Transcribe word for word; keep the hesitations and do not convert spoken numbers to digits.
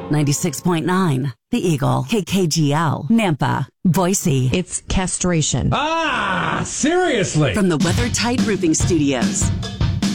ninety-six point nine, The Eagle, K K G L, Nampa, Boise. It's castration. Ah, seriously? From the WeatherTight Roofing Studios.